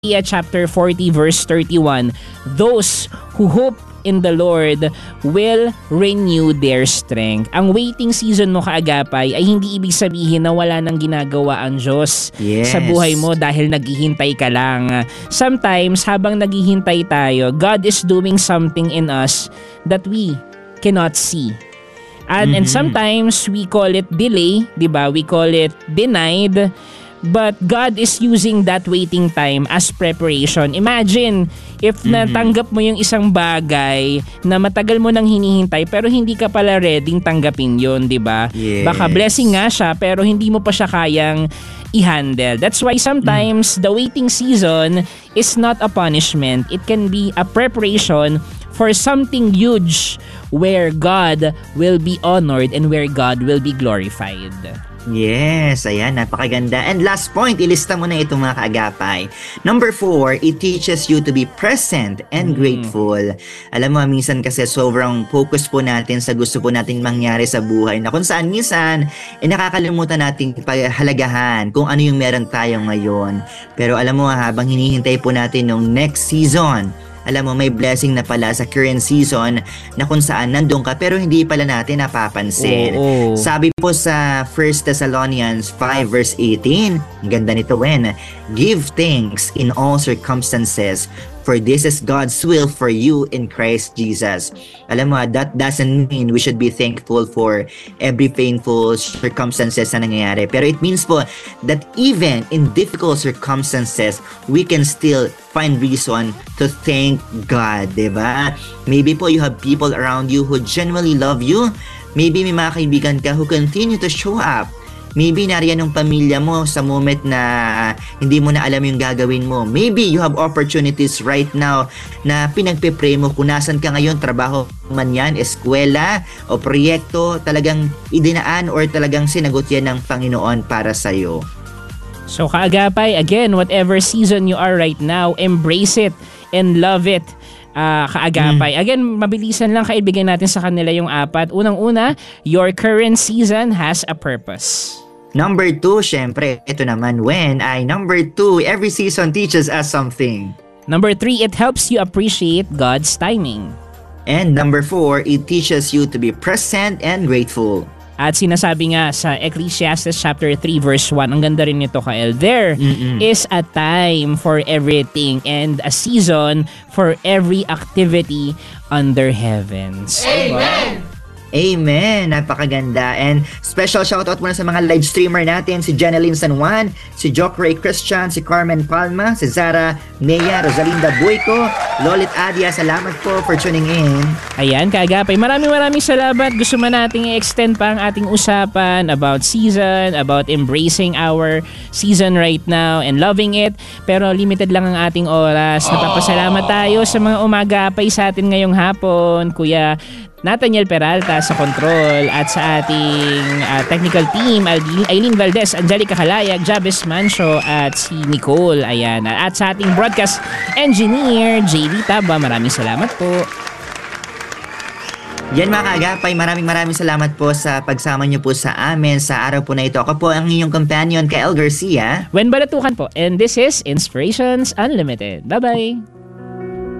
Isaiah chapter 40 verse 31, those who hope in the Lord will renew their strength. Ang waiting season mo, kaagapay, ay hindi ibig sabihin na wala nang ginagawa ang Diyos sa buhay mo dahil naghihintay ka lang. Sometimes, habang naghihintay tayo, God is doing something in us that we cannot see. And sometimes, we call it delay, diba? We call it denied. But God is using that waiting time as preparation. Imagine if natanggap mo yung isang bagay na matagal mo nang hinihintay pero hindi ka pala ready tanggapin yun, di ba? Yes. Baka blessing nga siya pero hindi mo pa siya kayang i-handle. That's why sometimes the waiting season is not a punishment. It can be a preparation for something huge where God will be honored and where God will be glorified. Yes, ayan, napakaganda. And last point, ilista mo na ito mga kaagapay. Number 4, it teaches you to be present and grateful. Alam mo, minsan kasi sobrang focus po natin sa gusto po natin mangyari sa buhay na kung saan minsan, nakakalimutan natin paghalagahan kung ano yung meron tayo ngayon. Pero alam mo, habang hinihintay po natin yung next season, alam mo, may blessing na pala sa current season na kung saan nandun ka pero hindi pala natin napapansin. Sabi po sa 1 Thessalonians 5 verse 18, ganda nito, Wen, give thanks in all circumstances, for this is God's will for you in Christ Jesus. Alam mo, that doesn't mean we should be thankful for every painful circumstances na nangyayari. Pero it means po that even in difficult circumstances, we can still find reason to thank God, diba? Maybe po you have people around you who genuinely love you. Maybe may mga kaibigan ka who continue to show up. Maybe nariyan ng pamilya mo sa moment na hindi mo na alam yung gagawin mo. Maybe you have opportunities right now na pinagpe-pray mo kung nasan ka ngayon, trabaho man yan, eskwela o proyekto, talagang idinaan or talagang sinagot yan ng Panginoon para sa'yo. So kaagapay, again, whatever season you are right now, embrace it and love it. Kaagapay. Again, mabilisan lang, kaibigay natin sa kanila yung 4. Unang-una, your current season has a purpose. Number 2, syempre, ito naman, number 2, every season teaches us something. Number 3, it helps you appreciate God's timing. And number 4, it teaches you to be present and grateful. At sinasabi nga sa Ecclesiastes chapter 3 verse 1, ang ganda rin nito, Kael, there is a time for everything and a season for every activity under heavens. Amen! Amen! Napakaganda. And special shoutout muna sa mga live streamer natin, si Jeneline San Juan, si Jokray Christian, si Carmen Palma, si Zara Nea, Rosalinda Buico, Lolit Adia, salamat po for tuning in. Ayan, kaagapay. Maraming salamat. Gusto man nating i-extend pa ang ating usapan about season, about embracing our season right now and loving it. Pero limited lang ang ating oras. Napapasalamat tayo sa mga umagapay sa atin ngayong hapon. Kuya Nathaniel Peralta sa control at sa ating technical team, Aileen Valdez, Angelica Halayag, Jabez Mancio at si Nicole. Ayan. At sa ating broadcast engineer, JV Taba. Maraming salamat po. Yan mga kaagapay, maraming salamat po sa pagsama niyo po sa amin sa araw po na ito. Ako po ang inyong companion, Kael Garcia. Wen Balatukan po. And this is Inspirations Unlimited. Bye-bye!